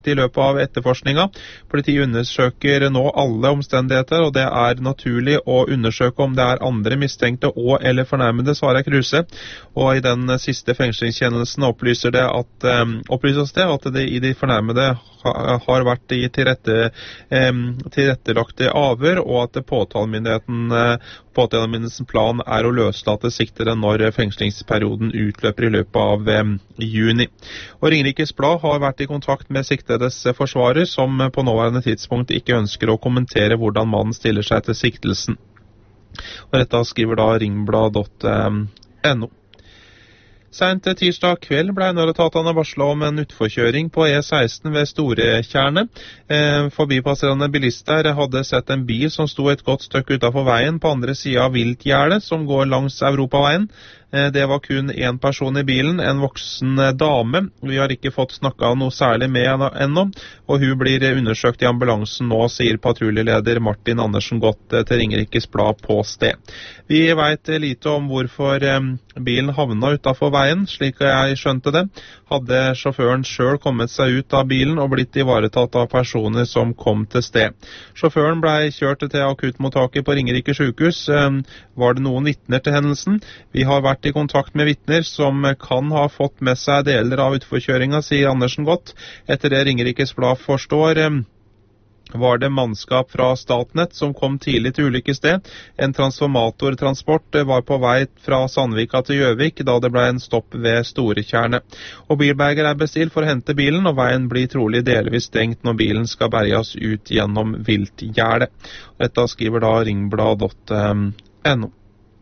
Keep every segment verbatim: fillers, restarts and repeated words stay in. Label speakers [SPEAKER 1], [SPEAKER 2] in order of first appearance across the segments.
[SPEAKER 1] I løpet av etterforskninga. Politiet undersøker nå alle omstendigheter, og det er naturlig å undersøke om det er andre mistenkte og eller fornærmede, svarer Kruse. Og i den siste fengslingskjennelsen opplyser det at, um, opplyses det at det i de fornærmede ha, har vært i tilrette, um, tilrettelagte avhør, og at påtalemyndigheten uh, Påtalemyndighetens plan er å løslate siktede når fengslingsperioden utløper i løpet av um, juni. Og Ringerikes Blad har vært i kontakt med siktedes forsvarer, som på nåværende tidspunkt ikke ønsker å kommentere hvordan mannen stiller seg til siktelsen. Og dette skriver da ringblad punktum no. Sent tirsdag kveld ble nødetatene varslet om en utforkjøring på E seksten ved Storetjernet. Eh, forbipasserende bilister hadde sett en bil som sto et godt stykke utenfor veien på andre siden av viltgjerdet som går langs Europaveien. Eh, det var kun en person i bilen, en voksen dame. Vi har ikke fått snakket noe særlig med henne ennå, og hun blir undersøkt i ambulansen nå, sier patruljeleder Martin Andersen Gott til Ringerikes Blad på sted. Vi vet lite om hvorfor eh, bilen havna utenfor veien, slik jeg skjønte det. Hadde sjåføren selv kommet seg ut av bilen og blitt ivaretatt av personer som kom til sted. Sjåføren ble kjørt til akuttmottaket på Ringerike sykehus. Var det noen vitner til hendelsen? Vi har vært i kontakt med vitner som kan ha fått med seg deler av utforkjøringen, sier Andersen Gott. Etter det Ringerikes Blad forstår, var det mannskap fra Statnett som kom tidlig til ulykkessted. En transformatortransport var på vei fra Sandvika til Gjøvik da det ble en stopp ved Storetjernet. Og bilberger er bestilt for å hente bilen, og veien blir trolig delvis stengt når bilen skal berges ut gjennom viltgjerdet. Dette skriver da ringblad punktum no.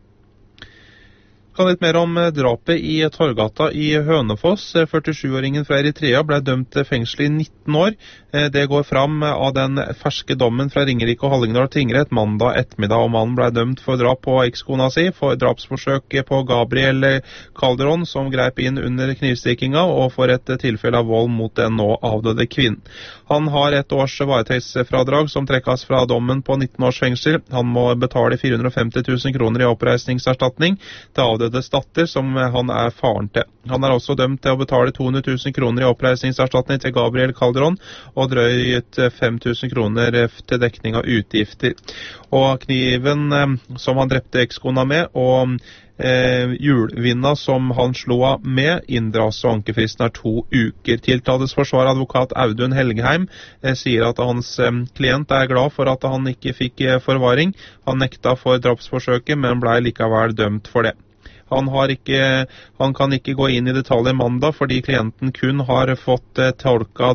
[SPEAKER 1] Kan litt mer om drapet i Torgata i Hønefoss. førtisjuåringen fra Eritrea ble dømt til fengsel i nitten år. Det går fram av den ferske dommen fra Ringerike og Hallingdal tingrett mandag ettermiddag, og mannen ble dømt for drap på ekskona si, for drapsforsøk på Gabriel Calderon, som greip inn under knivstikkinga, og for et tilfelle av vold mot den nå avdøde kvinnen. Han har et års varetektsfradrag som trekkes fra dommen på nitten års fengsel. Han må betale fire hundre og femti tusen kroner i oppreisningserstatning til avdødes datter, som han er faren til. Han er også dømt til å betale to hundre tusen kroner i oppreisningserstatning til Gabriel Calderon, og drøyt fem tusen kroner til dekning av utgifter. Og kniven som han drepte ekskona med, og eh, hjulvinna som han slo av med, inndras, og ankefristen er to uker. Tiltaltes forsvarer, advokat Audun Helgheim, eh, sier at hans eh, klient er glad for at han ikke fikk eh, forvaring. Han nekta for drapsforsøket, men ble likevel dømt for det. Han, har ikke, han kan ikke gå inn i detaljer mandag, fordi klienten kun har fått eh, tolka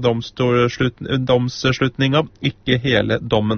[SPEAKER 1] domsslutninga, ikke hele dommen.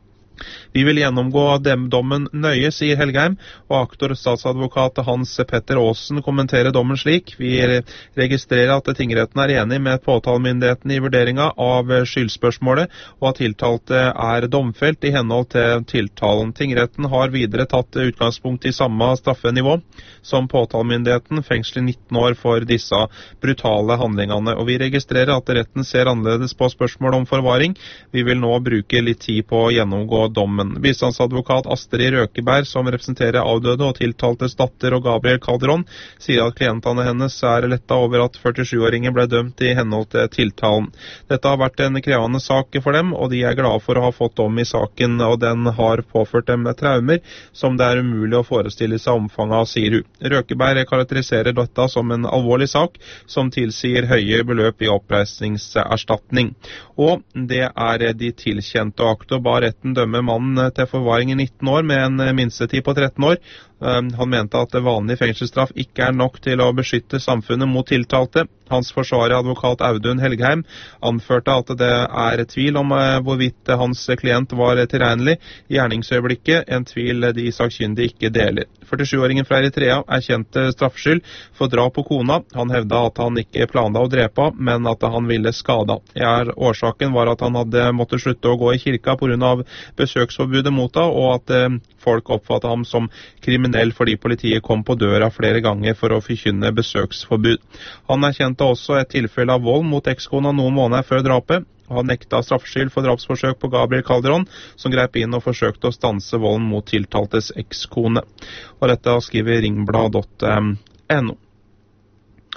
[SPEAKER 1] Vi vil gjennomgå dem dommen nøye, sier Helgheim, og aktor statsadvokat Hans Petter Aasen kommenterer dommen slik: Vi registrerer at tingretten er enig med påtalemyndigheten i vurderinga av skyldspørsmålet, og at tiltalte er domfelt i henhold til tiltalen. Tingretten har videre tatt utgangspunkt i samme straffenivå som påtalemyndigheten, fengsel i nitten år for disse brutale handlingene, og vi registrerer at retten ser annerledes på spørsmål om forvaring. Vi vil nå bruke litt tid på å gjennomgå dommen. Bistandsadvokat Astrid Røkeberg, som representerer avdøde og tiltaltes datter og Gabriel Calderon, sier at klientene hennes er letta over at førtisjuåringen ble dømt i henhold til tiltalen. Dette har vært en krevende sak for dem, og de er glade for å ha fått dom i saken, og den har påført dem traumer som det er umulig å forestille seg omfanget av, sier hun. Røkeberg karakteriserer dette som en alvorlig sak som tilsier høye beløp i oppreisningserstatning. Og det er de tilkjente, og aktor ba retten dømme mannen til forvaring i nitten år med en minstetid på tretten år. Han mente at vanlig fengselsstraff ikke er nok til å beskytte samfunnet mot tiltalte. Hans forsvarer, advokat Audun Helgheim, anførte at det er tvil om hvorvidt hans klient var tilregnelig i gjerningsøyeblikket, en tvil de sakkyndige ikke deler. førtisjuåringen fra Eritrea er kjent straffskyld for drap på kona. Han hevda at han ikke planla å drepe, men at han ville skada. Ja, årsaken var at han hadde måttet slutte å gå i kirka på grunn av besøksforbudet mot ham, og at folk oppfattet ham som kriminell fordi politiet kom på døra flere ganger for å forkynne besøksforbud. Han erkjente også et tilfelle av vold mot ekskona noen måneder før drapet. Han nekta straffskyld for drapsforsøk på Gabriel Calderon, som grep inn og forsøkte å stanse volden mot tiltaltes ekskone. Og dette skriver ringblad punktum no.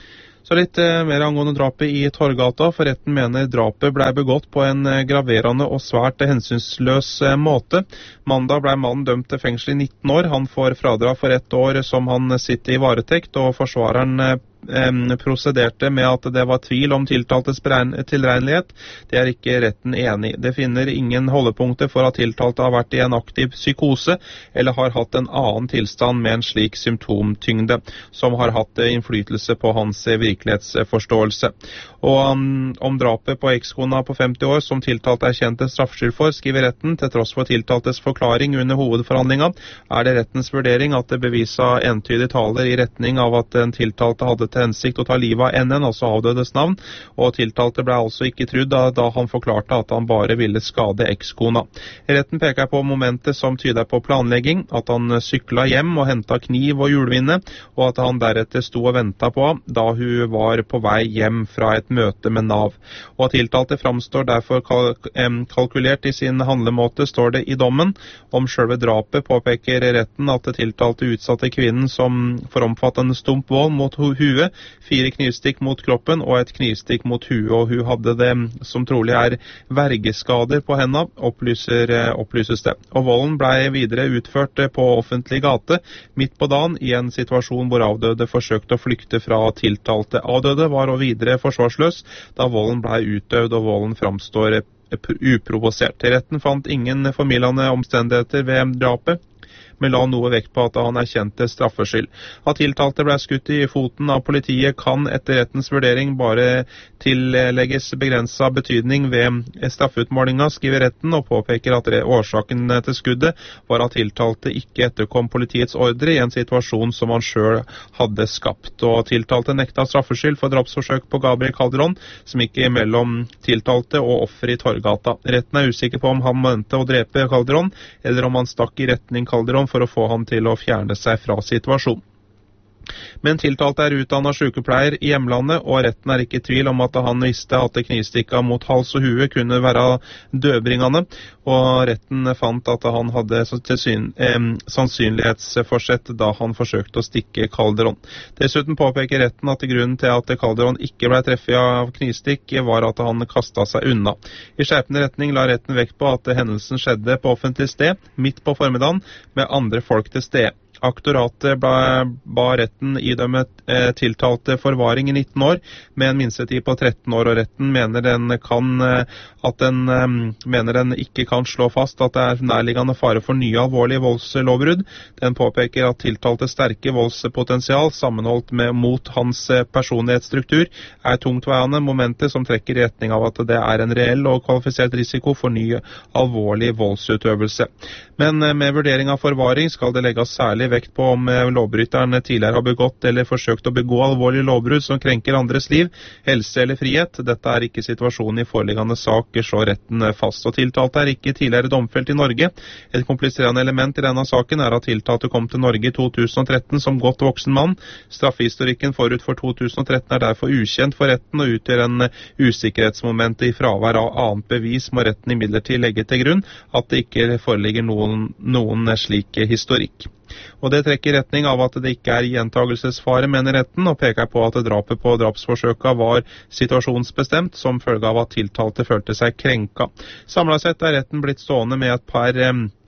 [SPEAKER 1] Så litt eh, mer angående drapet i Torgata, for retten mener drapet ble begått på en eh, graverende og svært hensynsløs eh, måte. Mandag ble mannen dømt til fengsel i nitten år. Han får fradrag for ett år som han sitter i varetekt, og forsvareren eh, prosederte med at det var tvil om tiltaltes tilregnelighet. Det er ikke retten enig. Det finner ingen holdepunkter for at tiltalte har vært i en aktiv psykose eller har hatt en annen tilstand med en slik symptomtyngde som har hatt innflytelse på hans virkelighetsforståelse. Og um, om drapet på ekskona på femti år som tiltalte er kjent straffskyld for, skriver retten, til tross for tiltaltes forklaring under hovedforhandlinga, er det rettens vurdering at det bevisa entydig taler i retning av at den tiltalte hadde til hensikt å ta livet av N N, altså avdødes navn, og tiltalte ble altså ikke trudd da, da han forklarte at han bare ville skade ekskona. Retten peker på momentet som tyder på planlegging, at han sykla hjem og hentet kniv og hjulvinne, og at han deretter sto og ventet på da hun var på vei hjem fra et møte med Nav. Og at tiltalte framstår derfor kalk kalkulert i sin handlemåte, står det i dommen. Om selve drapet påpeker retten at tiltalte utsatte kvinnen som for omfattende stump vold mot huet, fire knivstikk mot kroppen og et knivstikk mot huet, og hun hadde det som trolig er vergeskader på henne, opplyser, opplyses det. Og volden ble videre utført på offentlig gate, midt på dagen, i en situasjon hvor avdøde forsøkte å flykte fra tiltalte. Avdøde var og videre forsvarsløs da volden ble utøvd, og volden framstår uprovosert. Retten fant ingen formildende omstendigheter ved drapet, men la noe vekt på at han erkjente straffskyld. At tiltalte ble skutt i foten av politiet kan etter rettens vurdering bare tillegges begrenset betydning ved straffutmålinga, skriver retten, og påpeker at årsaken til skuddet var at tiltalte ikke etterkom politiets ordre i en situasjon som han selv hadde skapt. Og tiltalte nekta straffskyld for drapsforsøk på Gabriel Calderón, som gikk mellom tiltalte og offer i Torgata. Retten er usikker på om han mente å drepe Calderón, eller om han stakk i retning Calderón for å få ham til å fjerne seg fra situasjonen. Men tiltalte er utdannet sykepleier i hjemlandet, og retten er ikke i tvil om at han visste at knivstikka mot hals og hue kunne være dødbringende, og retten fant at han hadde tilsyn, eh, sannsynlighetsforsett da han forsøkte å stikke Calderón. Dessuten påpeker retten at grunnen til at Calderón ikke ble treffet av knivstikk var at han kastet seg unna. I skjerpende retning la retten vekt på at hendelsen skjedde på offentlig sted, midt på formiddagen, med andre folk til stede. Aktoratet ba, ba retten idømme eh, tiltalte forvaring i nitten år, med en minstetid på tretten år, og retten mener den, kan, eh, at den, eh, mener den ikke kan slå fast at det er nærliggende fare for nye alvorlige voldslovbrudd. Den påpeker at tiltalte sterke voldspotensial, sammenholdt med mot hans eh, personlighetsstruktur, er tungtveiende momenter som trekker i retning av at det er en reell og kvalifisert risiko for ny alvorlig voldsutøvelse. Men eh, med vurdering av forvaring skal det legges særlig vekt på om lovbryteren tidligere har begått eller forsøkt å begå alvorlige lovbrudd som krenker andres liv, helse eller frihet. Dette er ikke situasjonen i foreliggende sak, slår retten fast. Og tiltalte er ikke tidligere domfelt i Norge. Et kompliserende element i denne saken er at tiltalte kom til Norge i to tusen og tretten som godt voksen mann. Straffehistorikken forut for to tusen og tretten er derfor ukjent for retten og utgjør en usikkerhetsmoment i fravær av annet bevis, må retten imidlertid legge til grunn at det ikke foreligger noen, noen slik historikk. Og det trekker i retning av at det ikke er gjentagelsesfare, mener retten, og peker på at drapet på drapsforsøka var situasjonsbestemt som følge av at tiltalte følte seg krenka. Samlet sett er retten blitt stående med et par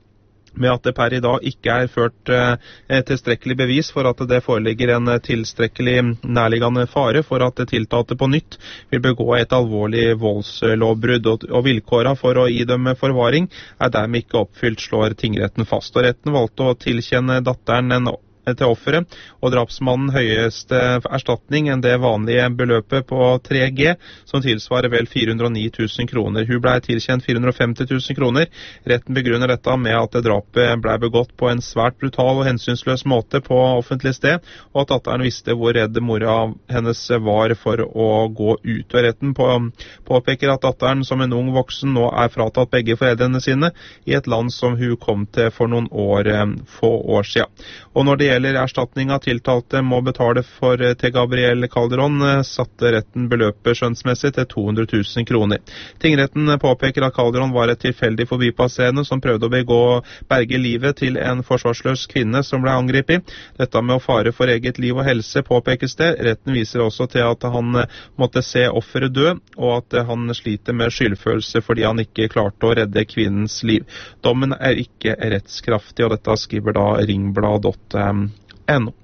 [SPEAKER 1] med at det per i dag ikke er ført eh, tilstrekkelig bevis for at det foreligger en tilstrekkelig nærliggende fare for at tiltalte på nytt vil begå et alvorlig voldslovbrudd, og, og vilkårene for å idømme forvaring er dermed ikke oppfylt, slår tingretten fast. Og retten valgte å tilkjenne datteren en til offeret, og drapsmannen høyeste erstatning enn det vanlige beløpet på tre G, som tilsvarer vel fire hundre og ni tusen kroner. Hun ble tilkjent fire hundre og femti tusen kroner. Retten begrunner dette med at drapet ble begått på en svært brutal og hensynsløs måte på offentlig sted, og at datteren visste hvor redd mora hennes var for å gå ut. Og retten på, påpeker at datteren som en ung voksen nå er fratatt begge foreldrene sine i et land som hun kom til for noen år, få år siden. Og når det gjelder gjelder erstatninga tiltalte må betale for til Gabriel Calderon, satte retten beløpet skjønnsmessig til to hundre tusen kroner. Tingretten påpeker at Calderon var et tilfeldig forbipasserende som prøvde å begå berge livet til en forsvarsløs kvinne som ble angrepet. Dette med å fare for eget liv og helse påpekes det. Retten viser også til at han måtte se offeret dø, og at han sliter med skyldfølelse fordi han ikke klarte å redde kvinnens liv. Dommen er ikke rettskraftig, og dette skriver da ringblad punktum no.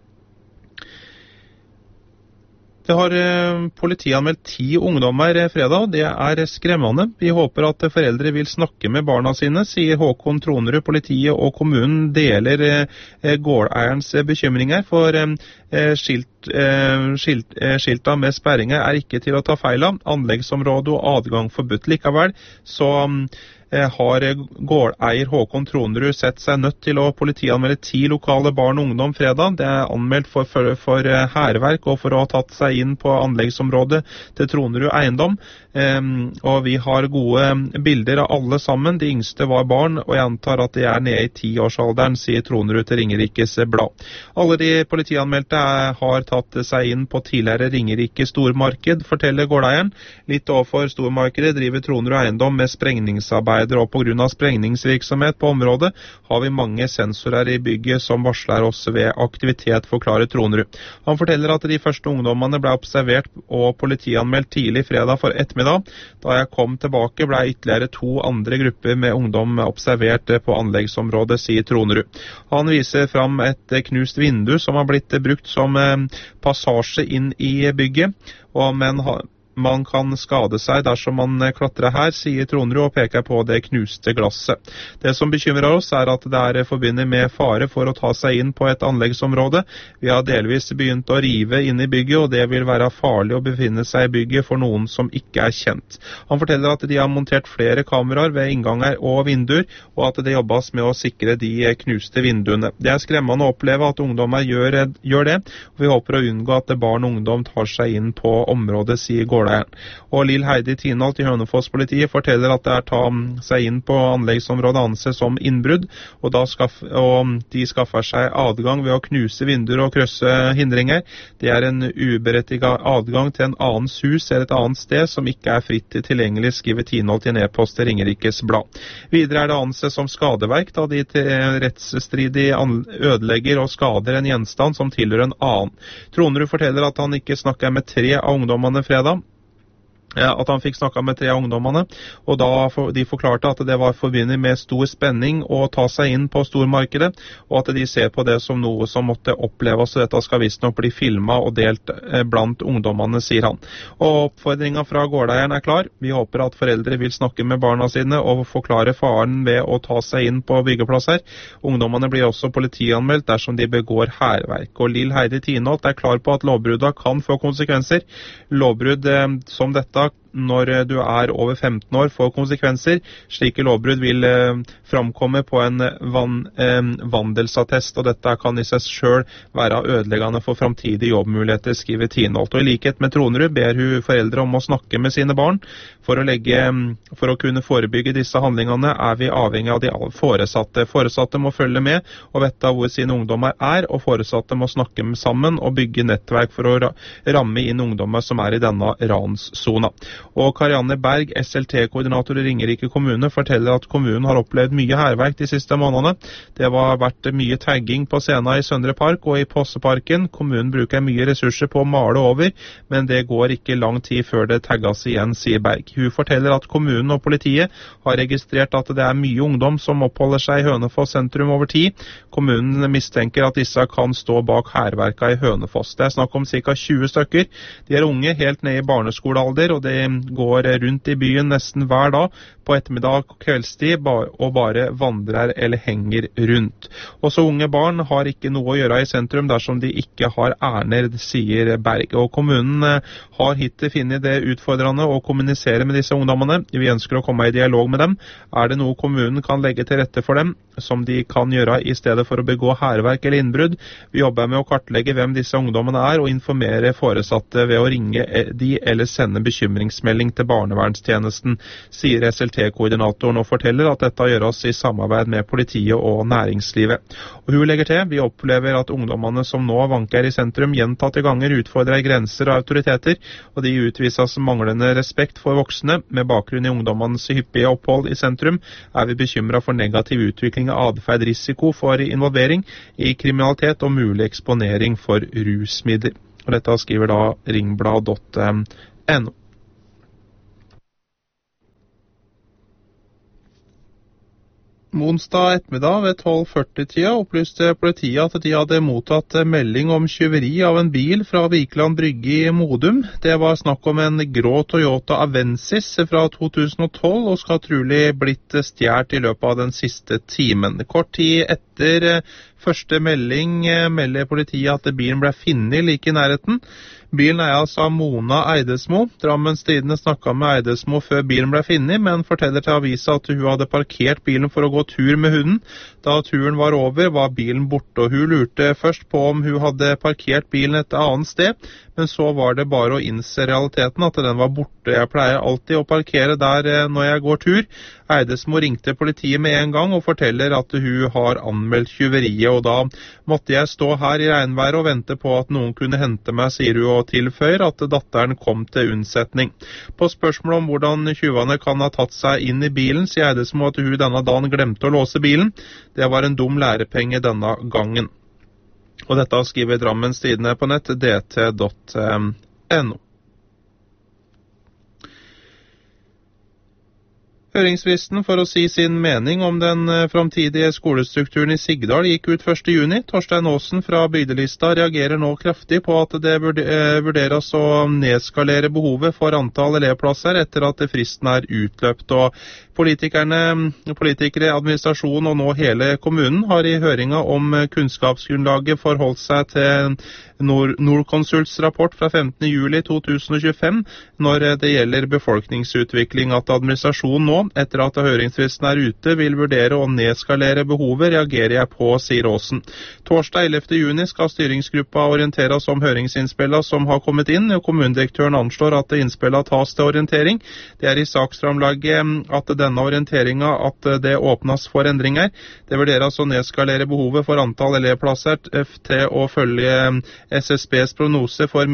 [SPEAKER 1] Det har politianmeldt ti ungdommer fredag. Det er skremmende. Vi håper at foreldre vil snakke med barna sine, sier Håkon Tronerud. Politiet og kommunen deler gårdeierens bekymringer, for skilt, skilt, skilta med sperringer er ikke til å ta feil av. Anleggsområde og adgang forbudt. Likevel så har gårdeier Håkon Tronerud sett seg nødt til å politianmelde ti lokale barn og ungdom fredag. Det er anmeldt for, for, for hærverk og for å ha tatt seg inn på anleggsområdet til Tronerud eiendom. Um, og vi har gode bilder av alle sammen. De yngste var barn, og jeg antar at de er nede i tiårsalderen, sier Tronerud til Ringerikes Blad. Alle de politianmeldte er, har tatt seg inn på tidligere Ringerike stormarked, forteller gårdeieren. Litt overfor stormarkedet driver Tronerud eiendom med sprengningsarbeid, og på grunn av sprengningsvirksomhet på området har vi mange sensorer i bygget som varsler oss ved aktivitet, forklarer Tronerud. Han forteller at de første ungdommene ble observert og politianmeldt tidlig fredag for ettermiddag. Da jeg kom tilbake ble ytterligere to andre grupper med ungdom observert på anleggsområdet, sier Tronerud. Han viser fram et knust vindu som har blitt brukt som passasje inn i bygget, og men har man kan skade seg dersom man klatrer her, sier Tronerud, og peker på det knuste glasset. Det som bekymrer oss er at det er forbundet med fare for å ta seg inn på et anleggsområde. Vi har delvis begynt å rive inn i bygget, og det vil være farlig å befinne seg i bygget for noen som ikke er kjent. Han forteller at de har montert flere kameraer ved innganger og vinduer, og at det jobbes med å sikre de knuste vinduene. Det er skremmende å oppleve at ungdommer gjør, gjør det, og vi håper å unngå at barn og ungdom tar seg inn på området, sier gården. Og Lill Heidi Tinholt i Hønefoss-politiet forteller at det er ta seg inn på anleggsområdet anses som innbrudd, og, da skaff, og de skaffer seg adgang ved å knuse vinduer og krøsse hindringer. Det er en uberettiget adgang til en annens hus eller et annet sted som ikke er fritt tilgjengelig, skriver Tinholt i en e-post til Ringerikes Blad. Videre er det anses som skadeverk, da de rettsstridig ødelegger og skader en gjenstand som tilhører en annen. Tronerud forteller at han ikke snakker med tre av ungdommene fredag, at han fikk snakket med tre av ungdommene, og da for, de forklarte at det var forbundet med stor spenning å ta seg inn på stormarkedet, og at de ser på det som noe som måtte oppleves, og dette skal visst nok bli filmet og delt eh, blant ungdommene, sier han. Og oppfordringen fra gårdeieren er klar. Vi håper at foreldre vil snakke med barna sine og forklare faren ved å ta seg inn på byggeplasser. Ungdommene blir også politianmeldt dersom de begår hærverk. Og Lill Heidi Tinholt er klar på at lovbruddet kan få konsekvenser. Lovbrudd eh, som dette når du er over femten år får konsekvenser. Slike lovbrudd vil eh, framkomme på en van, eh, vandelsattest, og dette kan i seg selv være ødeleggende for framtidige jobbmuligheter, skriver Tinholt. Og i likhet med Tronerud ber hun foreldre om å snakke med sine barn. For å, legge, for å kunne forebygge disse handlingene er vi avhengig av de foresatte. Foresatte må følge med og vite hvor sine ungdommer er, og foresatte må snakke sammen og bygge nettverk for å ramme inn ungdommer som er i denne ranszona. Og Karianne Berg, S L T-koordinator i Ringerike kommune, forteller at kommunen har opplevd mye hærverk de siste månedene. Det har vært mye tagging på scenen i Søndre Park og i Posseparken. Kommunen bruker mye ressurser på å male over, men det går ikke lang tid før det tagges igjen, sier Berg. Hun forteller at kommunen og politiet har registrert at det er mye ungdom som oppholder seg i Hønefoss sentrum over tid. Kommunen mistenker at disse kan stå bak hærverka i Hønefoss. Det er snakk om ca. tjue stykker. De er unge, helt ned i barneskolealder, og det går rundt i byen nesten hver dag på ettermiddag og kveldstid og bare vandrer eller henger rundt. Også unge barn har ikke noe å gjøre i sentrum dersom de ikke har ærender, sier Berg. Og kommunen har hittil funnet det utfordrende å kommunisere med disse ungdommene. Vi ønsker å komme i dialog med dem. Er det noe kommunen kan legge til rette for dem? som de kan gjøre i stedet for å begå hærverk eller innbrudd. Vi jobber med å kartlegge hvem disse ungdommene er og informere foresatte ved å ringe de eller sende bekymringsmelding til barnevernstjenesten, sier S L T-koordinatoren og forteller at dette gjøres i samarbeid med politiet og næringslivet. Og hun legger til, vi opplever at ungdommene som nå vanker i sentrum gjentatte ganger utfordrer grenser og autoriteter, og de utvises manglende respekt for voksne. Med bakgrunn i ungdommenes hyppige opphold i sentrum er vi bekymret for negativ utvikling av adferd, risiko for involvering i kriminalitet og mulig eksponering for rusmidler. Og dette skriver da ringblad punktum no. Onsdag ettermiddag ved tolv førti-tida opplyste politiet at de hadde mottatt melding om tyveri av en bil fra Vikeland Brygge i Modum. Det var snakk om en grå Toyota Avensis fra to tusen og tolv og skal trolig blitt stjålet i løpet av den siste timen. Kort tid etter første melding melder politiet at bilen ble funnet like i nærheten. Bilen eies av Mona Eidesmo. Drammens Tidende snakket med Eidesmo før bilen ble funnet, men forteller til avisa at hun hadde parkert bilen for å gå tur med hunden. Da turen var over, var bilen borte, og hun lurte først på om hun hadde parkert bilen et annet sted, men så var det bare å innse realiteten at den var borte. Jeg pleier alltid å parkere der når jeg går tur. Eidesmo ringte politiet med en gang og forteller at hun har anmeldt tyveriet, og da måtte jeg stå her i regnværet og vente på at noen kunne hente meg, sier hun, og tilføyer at datteren kom til unnsetning. På spørsmål om hvordan tjuvene kan ha tatt seg inn i bilen, sier Eidesmo at hun denne dagen glemte å låse bilen. Det var en dum lærepenge denne gangen. Og dette skriver Drammens Tidende på nett, d t punktum no. Høringsfristen for å si sin mening om den framtidige skolestrukturen i Sigdal gikk ut første juni. Torstein Aasen fra Bygdelista reagerer nå kraftig på at det vurderes å nedskalere behovet for antall elevplasser etter at fristen er utløpt. Og politikerne, politikere, administrasjon og nå hele kommunen har i høringa om kunnskapsgrunnlaget forholdt seg til Nord Nordkonsults rapport fra femtende juli to tusen og tjuefem når det gjelder befolkningsutvikling. At administrasjonen nå, etter at høringsfristen er ute, vil vurdere å nedskalere behovet, reagerer jeg på, sier Aasen. Torsdag ellevte juni skal styringsgruppa orientere oss om høringsinnspillene som har kommet inn, og kommunedirektøren anslår at innspillene tas til orientering. Det er i saksframlaget at denne orienteringa at det åpnes for endringer. Det vurderes å nedskalere behovet for antall elevplasser til å følge S S B's prognose for,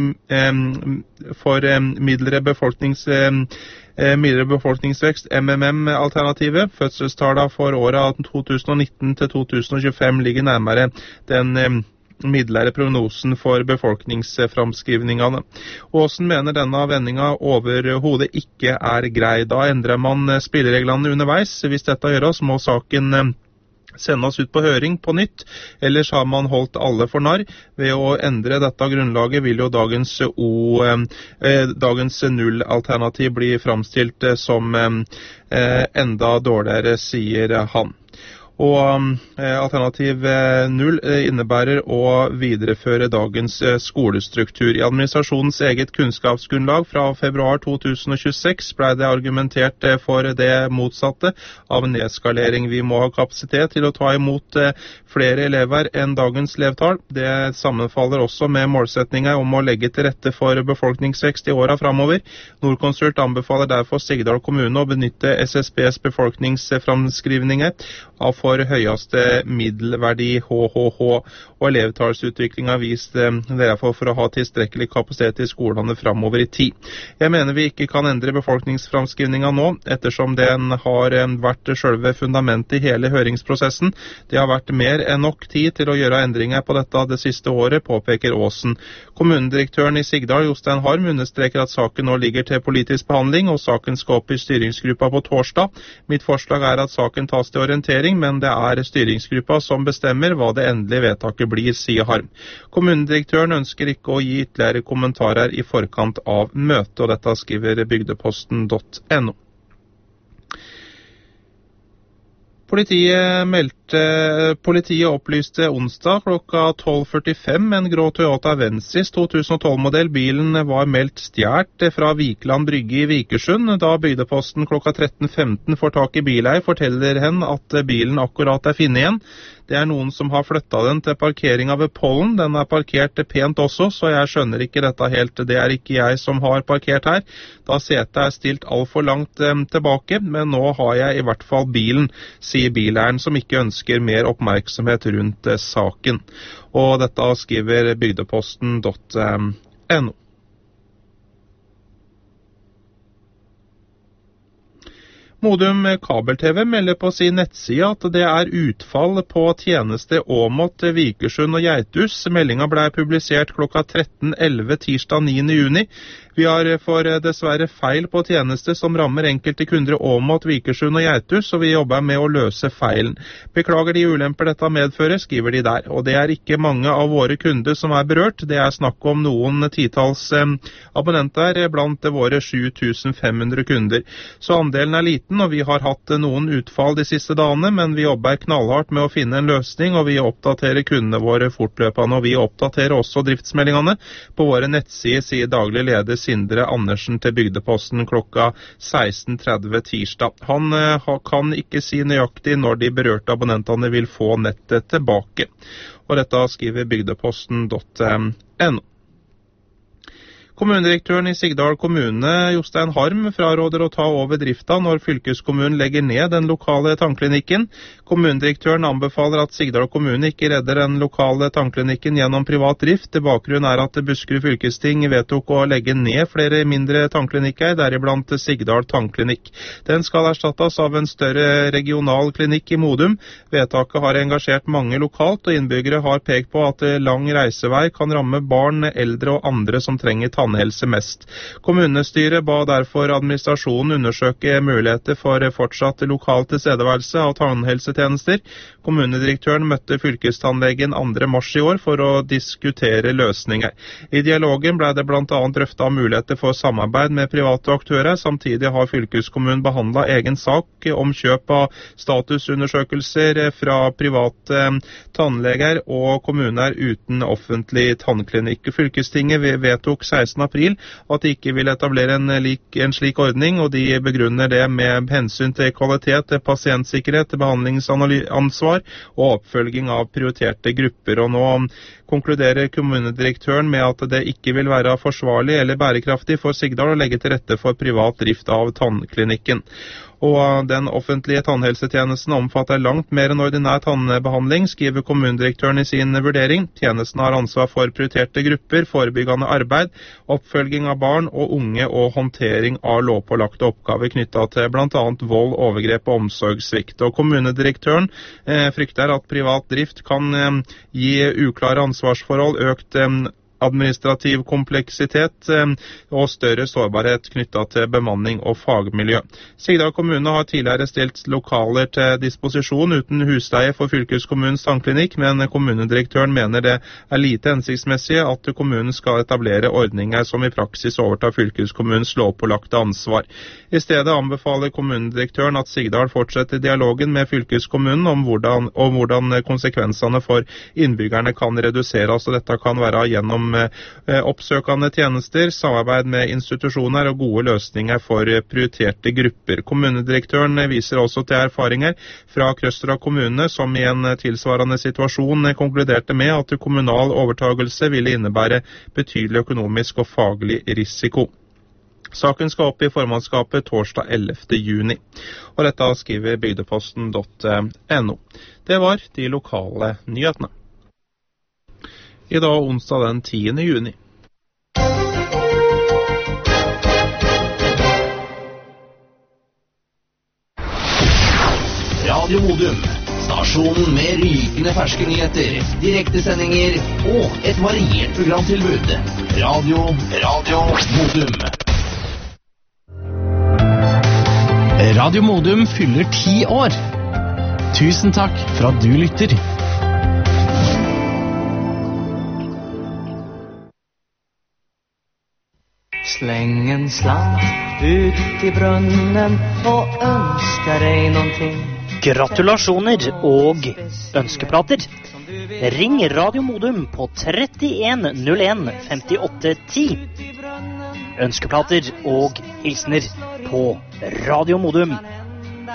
[SPEAKER 1] for midlere befolknings midlere befolkningsvekst, M M M-alternativet. Fødselstallene for årene to tusen og nitten til to tusen og tjuefem ligger nærmere den midlere prognosen for befolkningsframskrivningene. Aasen mener denne vendinga overhodet ikke er grei. Da endrer man spillereglene underveis. Hvis dette gjøres, må saken sendes ut på høring på nytt, ellers har man holdt alle for narr. Ved å endre dette grunnlaget vil jo dagens, o, eh, dagens null-alternativ bli framstilt som eh, enda dårligere, sier han. Og eh, alternativ eh, null eh, innebærer å videreføre dagens eh, skolestruktur. I administrasjonens eget kunnskapsgrunnlag fra februar to tusen og tjueseks ble det argumentert eh, for det motsatte av nedskalering. Vi må ha kapasitet til å ta imot eh, flere elever enn dagens elevtall. Det sammenfaller også med målsetninger om å legge til rette for befolkningsvekst i årene framover. Nordkonsult anbefaler derfor Sigdal kommune å benytte S S B's befolkningsframskrivninger av for høyeste middelverdi H H H, og elevtallsutviklingen har vist det derfor for å ha tilstrekkelig kapasitet i skolene framover i tid. Jeg mener vi ikke kan endre befolkningsframskrivningen nå, ettersom den har vært selve fundamentet i hele høringsprosessen. Det har vært mer enn nok tid til å gjøre endringer på dette det siste året, påpeker Aasen. Kommunedirektøren i Sigdal, Jostein Harm, understreker at saken nå ligger til politisk behandling, og saken skal opp i styringsgruppa på torsdag. Mitt forslag er at saken tas til orientering, men det er styringsgruppa som bestemmer hva det endelige vedtaket blir, sier Harm. Kommunedirektøren ønsker ikke å gi ytterligere kommentarer i forkant av møtet, og dette skriver bygdeposten punktum no. Politiet meldte Eh, politiet opplyste onsdag klokka tolv førtifem en grå Toyota Vensis to tusen og tolv-modell. Bilen var meldt stjert fra Vikland Brygge i Vikersund. Da bygdeposten klokka tretten femten får tak i bileier, forteller hen at bilen akkurat er funnet igjen. Det er noen som har flyttet den til parkeringa ved Pollen. Den er parkert pent også, så jeg skjønner ikke dette helt. Det er ikke jeg som har parkert her, da setet er stilt alt for langt eh, tilbake, men nå har jeg i hvert fall bilen, sier bileieren, som ikke ønsker mer oppmerksomhet rundt eh, saken. Og dette skriver bygdeposten punktum no. Modum Kabel-TV melder på sin nettside at det er utfall på tjeneste Åmot, Vikersund og Geithus. Meldinga ble publisert klokka tretten elleve tirsdag niende juni. Vi har for dessverre feil på tjeneste som rammer enkelte kunder Åmot, Vikersund og Geithus, og vi jobber med å løse feilen. Beklager de ulemper dette medfører, skriver de der. Og det er ikke mange av våre kunder som er berørt. Det er snakk om noen titalls eh, abonnenter blant våre sju tusen fem hundre kunder. Så andelen er liten, og vi har hatt noen utfall de siste dagene, men vi jobber knallhardt med å finne en løsning, og vi oppdaterer kundene våre fortløpende, og vi oppdaterer også driftsmeldingene på våre nettsider, sier daglig leder Sindre Andersen til Bygdeposten klokka seksten tretti tirsdag. Han eh, kan ikke si nøyaktig når de berørte abonnentene vil få nettet tilbake. Og dette skriver Bygdeposten punktum no. Kommunedirektøren i Sigdal kommune, Jostein Harm, fraråder å ta over drifta når fylkeskommunen legger ned den lokale tannklinikken. Kommunedirektøren anbefaler at Sigdal kommune ikke redder den lokale tannklinikken gjennom privat drift. Bakgrunnen er at Buskerud fylkesting vedtok å legge ned flere mindre tannklinikker, deriblant Sigdal tannklinikk. Den skal erstattes av en større regional klinikk i Modum. Vedtaket har engasjert mange lokalt, og innbyggere har pekt på at lang reisevei kan ramme barn, eldre og andre som trenger tannklinikker. Tannhelse mest. Kommunestyret ba derfor administrasjonen undersøke muligheter for fortsatt lokal tilstedeværelse av tannhelsetjenester. Kommunedirektøren møtte fylkestannlegen andre mars i år for å diskutere løsninger. I dialogen ble det blant annet drøftet muligheter for samarbeid med private aktører. Samtidig har fylkeskommunen behandlet egen sak om kjøp av statusundersøkelser fra private tannleger og kommuner uten offentlig tannklinikk. Fylkestinget vedtok seksten april at de ikke vil etablere en, lik, en slik ordning, og de begrunner det med hensyn til kvalitet, pasientsikkerhet, behandlingsansvar og oppfølging av prioriterte grupper. Og nå konkluderer kommunedirektøren med at det ikke vil være forsvarlig eller bærekraftig for Sigdal å legge til rette for privat drift av tannklinikken. Og den offentlige tannhelsetjenesten omfatter langt mer enn ordinær tannbehandling, skriver kommunedirektøren i sin vurdering. Tjenesten har ansvar for prioriterte grupper, forebyggende arbeid, oppfølging av barn og unge og håndtering av lovpålagte oppgaver knyttet til blant annet vold, overgrep og omsorgssvikt. Og kommunedirektøren eh, frykter at privat drift kan eh, gi uklare ansvarsforhold, økt eh, administrativ kompleksitet eh, og større sårbarhet knyttet til bemanning og fagmiljø. Sigdal kommune har tidligere stilt lokaler til disposisjon uten husleie for fylkeskommunens tannklinikk, men kommunedirektøren mener det er lite hensiktsmessig at kommunen skal etablere ordninger som i praksis overtar fylkeskommunens lovpålagte ansvar. I stedet anbefaler kommunedirektøren at Sigdal fortsetter dialogen med fylkeskommunen om hvordan, om hvordan konsekvensene for innbyggerne kan reduseres, og dette kan være gjennom oppsøkende tjenester, samarbeid med institusjoner og gode løsninger for prioriterte grupper. Kommunedirektøren viser også til erfaringer fra Krøstra kommune, som i en tilsvarende situasjon konkluderte med at kommunal overtagelse ville innebære betydelig økonomisk og faglig risiko. Saken skal opp i formannskapet torsdag ellevte juni, og dette skriver bygdeposten punktum no. Det var de lokale nyhetene. I dag onsdag den tiende juni.
[SPEAKER 2] Radio Modum, stasjonen med rykende ferske nyheter, direktesendinger og et variert programtilbud. Radio, Radio Modum. Radio Modum fyller ti år. Tusen takk for at du lytter.
[SPEAKER 3] Släng en slant ut i brunnen och önska dig någonting.
[SPEAKER 4] Gratulasjoner og ønskeplater. Ring Radio Modum på trettien null en femtiåtte ti. Ønskeplater og hilsener på Radio Modum